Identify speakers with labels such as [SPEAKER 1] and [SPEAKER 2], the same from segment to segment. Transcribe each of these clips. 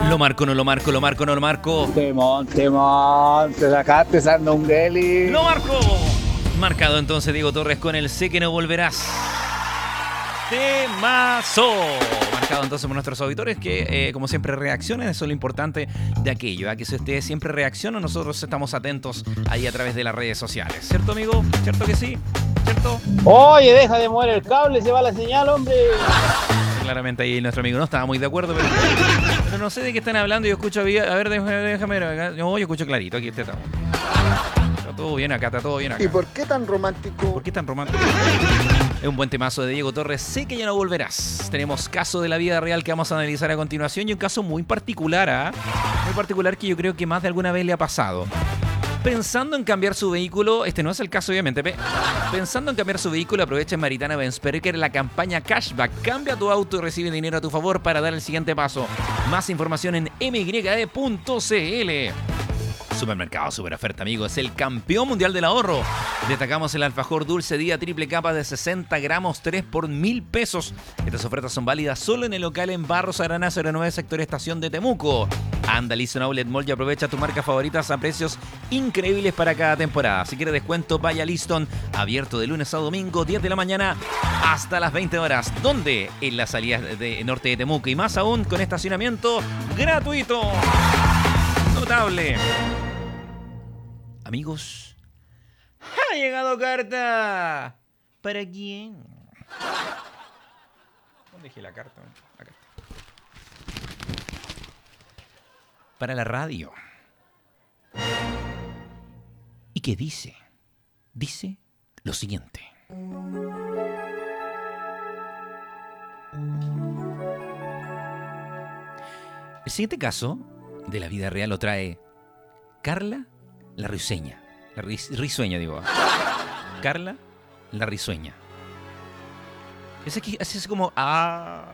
[SPEAKER 1] Lo marco, no lo marco, lo marco, no lo marco.
[SPEAKER 2] Temón, te sacaste Sandongeli.
[SPEAKER 1] ¡Lo marco! Marcado entonces Diego Torres con el Sé que no volverás. Temazo. Marcado entonces por nuestros auditores que, como siempre, reaccionen. Eso es lo importante de aquello. A que si ustedes siempre reaccionan, nosotros estamos atentos ahí a través de las redes sociales. ¿Cierto, amigo? ¿Cierto que sí? ¿Cierto?
[SPEAKER 2] Oye, deja de mover el cable, se va la señal, hombre.
[SPEAKER 1] Claramente ahí nuestro amigo no estaba muy de acuerdo, pero no sé de qué están hablando. Yo escucho, a ver, déjame ver acá. No, yo escucho clarito, aquí está todo bien acá, está todo bien acá.
[SPEAKER 3] ¿Y por qué tan romántico?
[SPEAKER 1] ¿Por qué tan romántico? Es un buen temazo de Diego Torres. Sé que ya no volverás. Tenemos caso de la vida real que vamos a analizar a continuación y un caso muy particular, muy particular que yo creo que más de alguna vez le ha pasado. Pensando en cambiar su vehículo, este no es el caso obviamente, pensando en cambiar su vehículo, aprovecha en Maritana Bensperker la campaña Cashback. Cambia tu auto y recibe dinero a tu favor para dar el siguiente paso. Más información en myd.cl. Supermercado Super Oferta, amigo, es el campeón mundial del ahorro. Destacamos el alfajor dulce día triple capa de 60 gramos, 3 por 1.000 pesos. Estas ofertas son válidas solo en el local en Barros Arana 09, sector Estación de Temuco. Anda, Lison Outlet Mall y aprovecha tus marcas favoritas a precios increíbles para cada temporada. Si quieres descuento, vaya a Liston, abierto de lunes a domingo, 10 de la mañana hasta las 20 horas. ¿Dónde? En la salida de norte de Temuco y más aún con estacionamiento gratuito. Notable. Amigos, ha llegado carta. ¿Para quién? ¿Dónde dejé la carta? Acá está. Para la radio. ¿Y qué dice? Dice lo siguiente. El siguiente caso de la vida real lo trae Carla la Risueña. Risueña, digo. Carla la Risueña. Es como... Ahora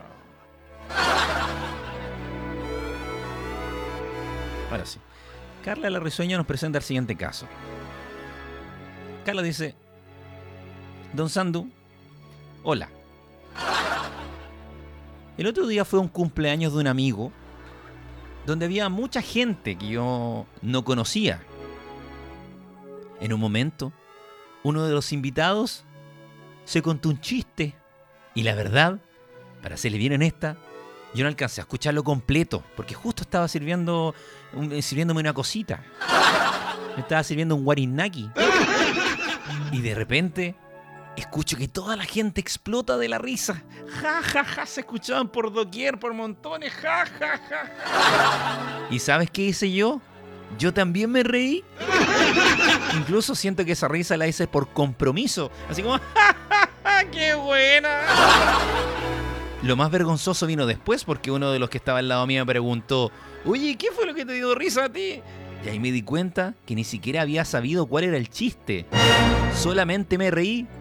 [SPEAKER 1] sí. Carla la Risueña nos presenta el siguiente caso. Carla dice: Don Sandu, hola. El otro día fue un cumpleaños de un amigo donde había mucha gente que yo no conocía. En un momento, uno de los invitados se contó un chiste y la verdad, para serle bien honesta, yo no alcancé a escucharlo completo porque justo estaba sirviéndome una cosita. Me estaba sirviendo un guarinaki y de repente escucho que toda la gente explota de la risa. Ja, ja, ja, se escuchaban por doquier, por montones. Ja, ja, ja, ja. ¿Y sabes qué hice yo? Yo también me reí. Incluso siento que esa risa la hice por compromiso. Así como, ¡ja, ja, ja! ¡Qué buena! Lo más vergonzoso vino después porque uno de los que estaba al lado mío me preguntó: oye, ¿qué fue lo que te dio risa a ti? Y ahí me di cuenta que ni siquiera había sabido cuál era el chiste. Solamente me reí